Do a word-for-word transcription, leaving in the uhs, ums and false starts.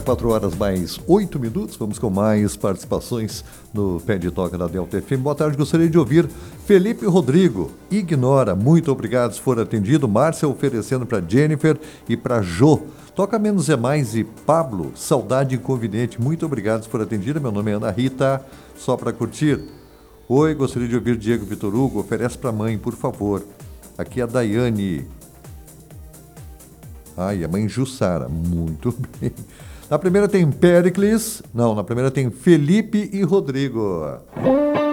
quatro horas mais oito minutos. Vamos com mais participações no Pé de Toca da Delta F M. Boa tarde, gostaria de ouvir Felipe Rodrigo. Ignora, muito obrigado se for atendido. Márcia oferecendo para Jennifer e para Jô. Toca Menos é Mais e Pablo, Saudade Inconveniente. Muito obrigado se for atendida. Meu nome é Ana Rita, só para curtir. Oi, gostaria de ouvir Diego Vitor Hugo. Oferece para a mãe, por favor. Aqui é a Daiane. Ai, a mãe Jussara. Muito bem. Na primeira tem Péricles. Não, na primeira tem Felipe e Rodrigo.